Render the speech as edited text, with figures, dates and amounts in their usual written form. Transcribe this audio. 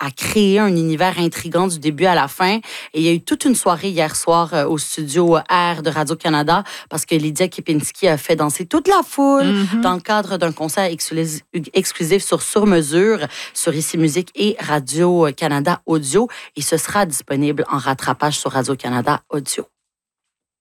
à créer un univers intriguant du début à la fin. Et il y a eu toute une soirée hier soir au studio R de Radio-Canada parce que Lydia Kepinski a fait danser toute la foule dans le cadre d'un concert exclusif sur mesure sur Ici Musique et Radio-Canada Audio. Et ce sera disponible en rattrapage sur Radio-Canada Audio.